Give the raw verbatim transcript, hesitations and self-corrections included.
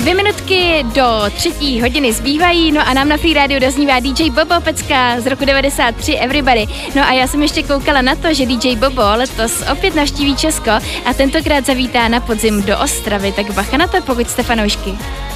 Dvě minutky do třetí hodiny zbývají, no a nám na Free Radio doznívá D J Bobo Pecka z roku devadesát tři Everybody. No a já jsem ještě koukala na to, že D J Bobo letos opět navštíví Česko a tentokrát zavítá na podzim do Ostravy, tak bacha na to, pokud jste fanoušky.